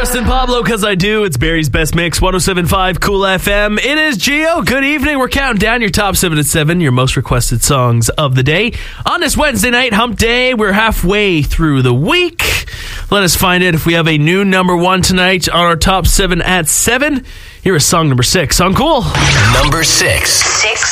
Austin Pablo, Cause I Do. It's Barry's Best Mix, 107.5 Cool FM. It is Gio. Good evening. We're counting down your top 7 at 7, your most requested songs of the day. On this Wednesday night, hump day, we're halfway through the week. Let us find out if we have a new number 1 tonight on our top 7 at 7. Here is song number 6 on Cool. Number 6.